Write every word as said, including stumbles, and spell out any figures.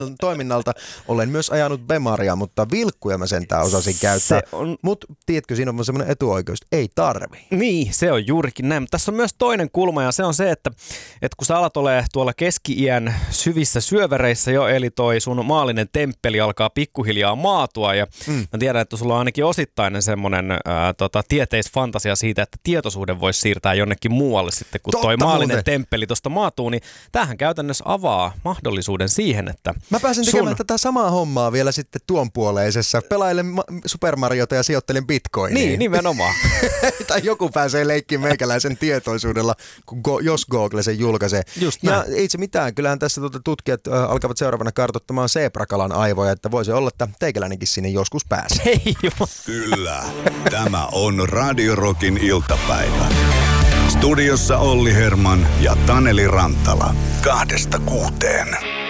toiminnalta. Olen myös ajanut Bemaria, mutta vilkkuja mä sentään osasin käyttää. On... Mutta tiedätkö, siinä on semmoinen etuoikeus, ei tarvi. Niin, se on juurikin näin. Mutta tässä on myös toinen kulma ja se on se, että, että kun sä alat olemaan tuolla keski-iän syvissä syövereissä jo, eli toi sun maallinen temppeli alkaa pikkuhiljaa maatua ja mm. mä tiedän, että sulla on ainakin osittainen semmoinen ää, tota, tieteisfantasia siitä, että tietoisuuden voisi siirtää jonnekin muualle sitten, kun Totta toi maallinen muuten. temppeli tuosta maatuu, niin tämähän käytännössä avaa mahdollisuuden siihen, että mä pääsen tekemään sun... tätä samaa hommaa vielä sitten tuonpuoleisessa. Pelailen ma- Super Mariota ja sijoittelen bitcoiniin. Niin, nimenomaan. Tai joku pääsee leikkiin meikäläisen tietoisuudella, kun go- jos Google sen julkaisee. Just ja näin. ei se mitään. Kyllähän tässä tuota tutkijat äh, alkavat seuraavana kartoittamaan seeprakalan aivoja, että voisi olla, että teikäläinenkin sinne joskus pääsee. Ei joo. Kyllä, tämä on Radio Rockin iltapäivä. Studiossa Olli Herman ja Taneli Rantala. Kahdesta kuuteen.